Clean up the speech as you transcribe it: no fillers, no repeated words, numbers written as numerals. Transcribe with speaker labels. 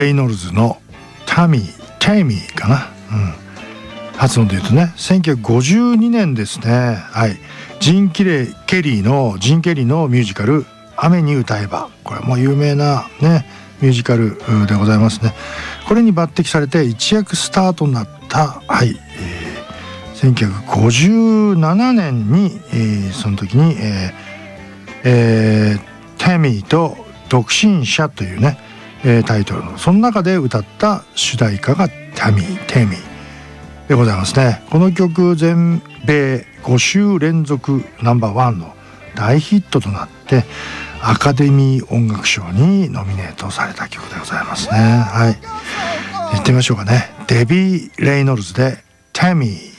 Speaker 1: レイノルズのタミーかな、発音で言うとね、1952年ですね。はい、ジン・ケリーのミュージカル雨に歌えば、これも有名なねミュージカルでございますね。これに抜擢されて一躍スターとなった、はい、1957年に、その時に、タミーと独身者というね、タイトルのその中で歌った主題歌がタミーでございますね。この曲全米5週連続ナンバーワンの大ヒットとなってアカデミー音楽賞にノミネートされた曲でございますね。はい、行ってみましょうかね。デビー・レイノルズでタミー。